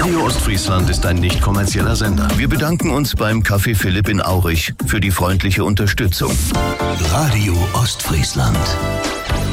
Radio Ostfriesland ist ein nicht kommerzieller Sender. Wir bedanken uns beim Café Philipp in Aurich für die freundliche Unterstützung. Radio Ostfriesland.